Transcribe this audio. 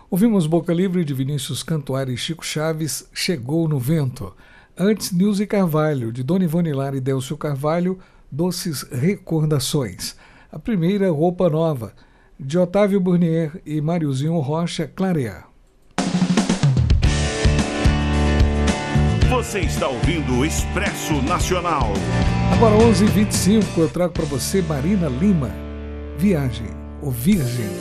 Ouvimos Boca Livre de Vinícius Cantuária e Chico Chaves, Chegou no Vento. Antes, Nilce Carvalho, de Dona Ivone Lara e Délcio Carvalho, Doces Recordações. A primeira, Roupa Nova, de Otávio Burnier e Mariozinho Rocha, Clarear. Você está ouvindo o Expresso Nacional. Agora 11h25, eu trago para você Marina Lima, Viagem, ou Virgem.